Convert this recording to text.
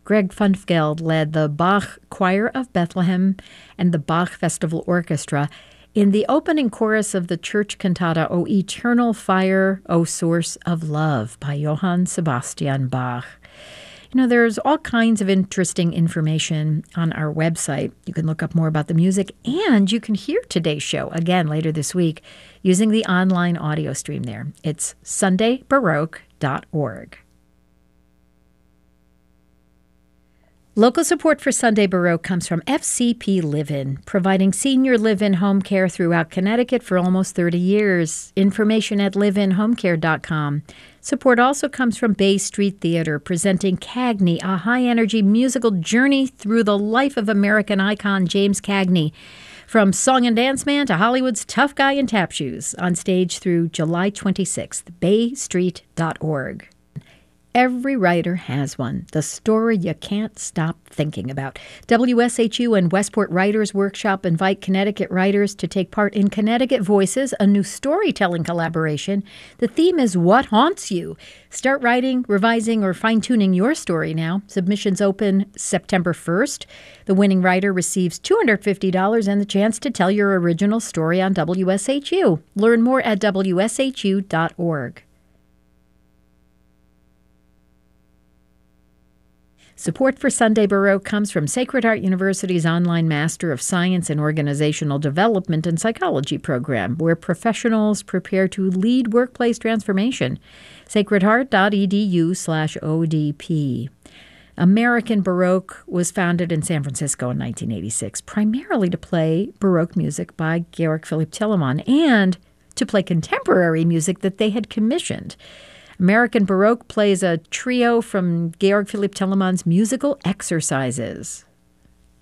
Greg Funfgeld led the Bach Choir of Bethlehem and the Bach Festival Orchestra in the opening chorus of the church cantata, O Eternal Fire, O Source of Love, by Johann Sebastian Bach. You know, there's all kinds of interesting information on our website. You can look up more about the music, and you can hear today's show again later this week using the online audio stream there. It's sundaybaroque.org. Local support for Sunday Baroque comes from FCP Live-In, providing senior live-in home care throughout Connecticut for almost 30 years. Information at liveinhomecare.com. Support also comes from Bay Street Theater, presenting Cagney, a high-energy musical journey through the life of American icon James Cagney. From Song and Dance Man to Hollywood's tough guy in tap shoes, on stage through July 26th, baystreet.org. Every writer has one, the story you can't stop thinking about. WSHU and Westport Writers Workshop invite Connecticut writers to take part in Connecticut Voices, a new storytelling collaboration. The theme is What Haunts You? Start writing, revising, or fine-tuning your story now. Submissions open September 1st. The winning writer receives $250 and the chance to tell your original story on WSHU. Learn more at WSHU.org. Support for Sunday Baroque comes from Sacred Heart University's online Master of Science in Organizational Development and Psychology program, where professionals prepare to lead workplace transformation. sacredheart.edu/ODP. American Baroque was founded in San Francisco in 1986, primarily to play Baroque music by Georg Philipp Telemann and to play contemporary music that they had commissioned. American Baroque plays a trio from Georg Philipp Telemann's musical exercises.